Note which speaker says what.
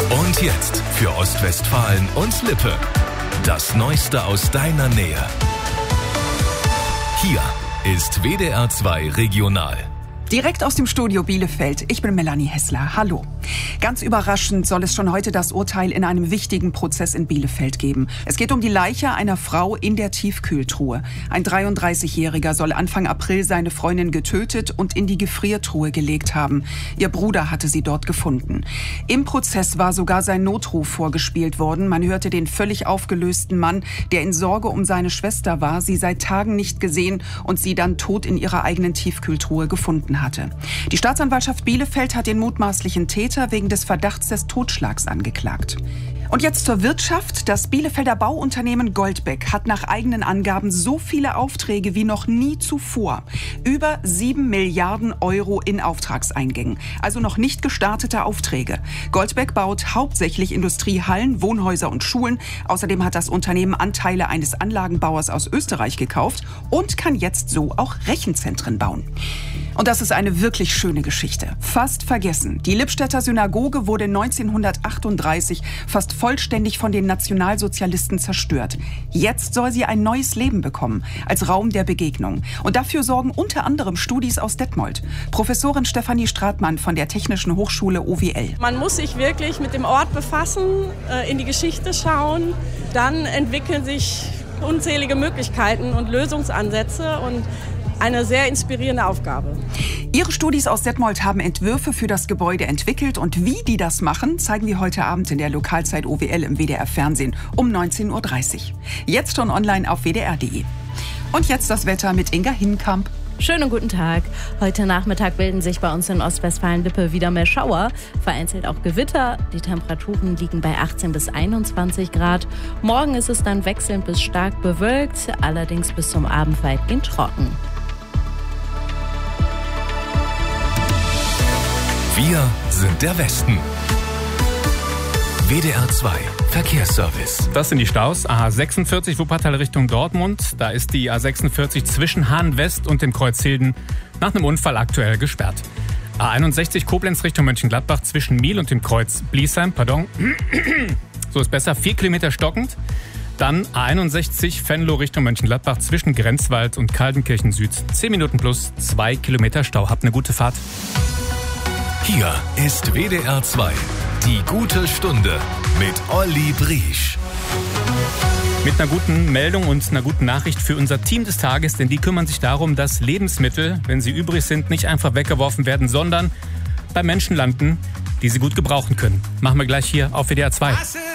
Speaker 1: Und jetzt für Ostwestfalen und Lippe. Das Neueste aus deiner Nähe. Hier ist WDR 2 Regional.
Speaker 2: Direkt aus dem Studio Bielefeld. Ich bin Melanie Hessler. Hallo. Ganz überraschend soll es schon heute das Urteil in einem wichtigen Prozess in Bielefeld geben. Es geht um die Leiche einer Frau in der Tiefkühltruhe. Ein 33-Jähriger soll Anfang April seine Freundin getötet und in die Gefriertruhe gelegt haben. Ihr Bruder hatte sie dort gefunden. Im Prozess war sogar sein Notruf vorgespielt worden. Man hörte den völlig aufgelösten Mann, der in Sorge um seine Schwester war, sie seit Tagen nicht gesehen und sie dann tot in ihrer eigenen Tiefkühltruhe gefunden hatte. Die Staatsanwaltschaft Bielefeld hat den mutmaßlichen Täter wegen des Verdachts des Totschlags angeklagt. Und jetzt zur Wirtschaft. Das Bielefelder Bauunternehmen Goldbeck hat nach eigenen Angaben so viele Aufträge wie noch nie zuvor. Über 7 Milliarden Euro in Auftragseingängen. Also noch nicht gestartete Aufträge. Goldbeck baut hauptsächlich Industriehallen, Wohnhäuser und Schulen. Außerdem hat das Unternehmen Anteile eines Anlagenbauers aus Österreich gekauft und kann jetzt so auch Rechenzentren bauen. Und das ist eine wirklich schöne Geschichte. Fast vergessen. Die Lippstädter Synagoge wurde 1938 fast vollständig von den Nationalsozialisten zerstört. Jetzt soll sie ein neues Leben bekommen, als Raum der Begegnung. Und dafür sorgen unter anderem Studis aus Detmold. Professorin Stefanie Stratmann von der Technischen Hochschule OWL.
Speaker 3: Man muss sich wirklich mit dem Ort befassen, in die Geschichte schauen. Dann entwickeln sich unzählige Möglichkeiten und Lösungsansätze und eine sehr inspirierende Aufgabe.
Speaker 2: Ihre Studis aus Detmold haben Entwürfe für das Gebäude entwickelt und wie die das machen, zeigen wir heute Abend in der Lokalzeit OWL im WDR-Fernsehen um 19.30 Uhr. Jetzt schon online auf wdr.de. Und jetzt das Wetter mit Inga Hinkamp.
Speaker 4: Schönen guten Tag. Heute Nachmittag bilden sich bei uns in Ostwestfalen-Lippe wieder mehr Schauer, vereinzelt auch Gewitter. Die Temperaturen liegen bei 18 bis 21 Grad. Morgen ist es dann wechselnd bis stark bewölkt, allerdings bis zum Abend weitgehend trocken.
Speaker 1: Wir sind der Westen. WDR 2 Verkehrsservice.
Speaker 5: Das sind die Staus. A46 Wuppertal Richtung Dortmund. Da ist die A46 zwischen Hahn West und dem Kreuz Hilden nach einem Unfall aktuell gesperrt. A61 Koblenz Richtung Mönchengladbach zwischen Miel und dem Kreuz Bliesheim. So ist besser. 4 Kilometer stockend. Dann A61 Venlo Richtung Mönchengladbach zwischen Grenzwald und Kaltenkirchen Süd. 10 Minuten plus 2 Kilometer Stau. Habt eine gute Fahrt.
Speaker 1: Hier ist WDR 2, die gute Stunde mit Olli Briesch.
Speaker 5: Mit einer guten Meldung und einer guten Nachricht für unser Team des Tages, denn die kümmern sich darum, dass Lebensmittel, wenn sie übrig sind, nicht einfach weggeworfen werden, sondern bei Menschen landen, die sie gut gebrauchen können. Machen wir gleich hier auf WDR 2.